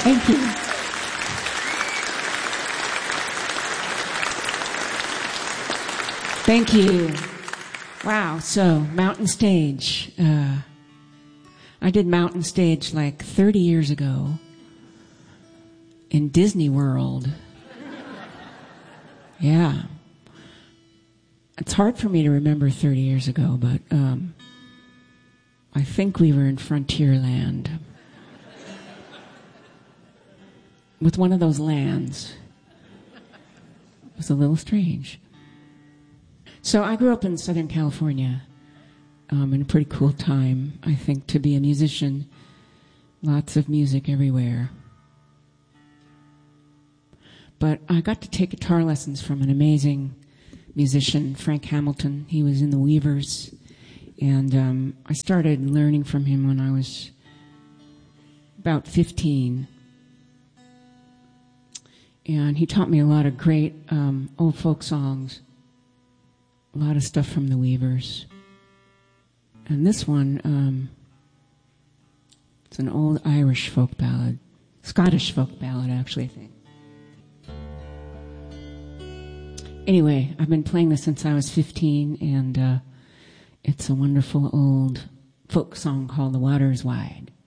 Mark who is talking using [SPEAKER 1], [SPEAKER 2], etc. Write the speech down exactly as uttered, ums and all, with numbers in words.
[SPEAKER 1] Thank you. Thank you. Wow, so Mountain Stage. Uh, I did Mountain Stage like thirty years ago in Disney World. Yeah. It's hard for me to remember thirty years ago, but um, I think we were in Frontierland with one of those lands. It was a little strange. So I grew up in Southern California um, in a pretty cool time, I think, to be a musician. Lots of music everywhere. But I got to take guitar lessons from an amazing musician, Frank Hamilton. He was in the Weavers. And um, I started learning from him when I was about fifteen. And he taught me a lot of great um, old folk songs. A lot of stuff from the Weavers. And this one, um, it's an old Irish folk ballad. Scottish folk ballad, actually, I think. Anyway, I've been playing this since I was fifteen, and uh, it's a wonderful old folk song called The Water is Wide.